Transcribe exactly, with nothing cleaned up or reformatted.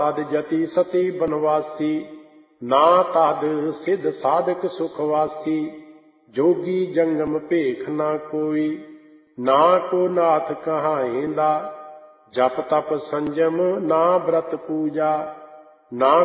ਸਾਧ ਜਤੀ ਸਤੀ ਬਨਵਾਸੀ, ਨਾ ਤਦ ਸਿਧ ਸਾਧਕ ਸੁਖਵਾਸੀ। ਜੋਗੀ ਜੰਗਮ ਭੇਖ ਨਾ ਕੋਈ, ਨਾ ਕੋ ਨਾਥ ਕਹਾਏਂਦਾ। ਜਪ ਤਪ ਸੰਜਮ ਨਾ ਬ੍ਰਤ ਪੂਜਾ, ਨਾ